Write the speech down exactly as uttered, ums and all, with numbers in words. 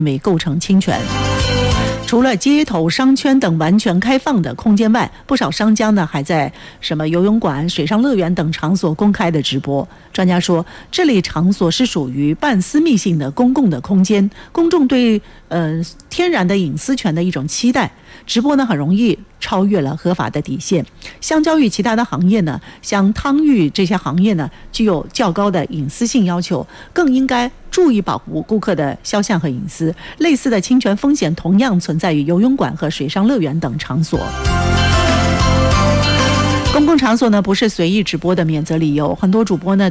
为构成侵权。除了街头商圈等完全开放的空间外，不少商家呢还在什么游泳馆、水上乐园等场所公开的直播。专家说，这类场所是属于半私密性的公共的空间，公众对呃天然的隐私权的一种期待，直播呢很容易超越了合法的底线。相较于其他的行业呢，像汤浴这些行业呢具有较高的隐私性要求，更应该注意保护顾客的肖像和隐私。类似的侵权风险同样存在于游泳馆和水上乐园等场所。公共场所呢不是随意直播的免责理由，很多主播呢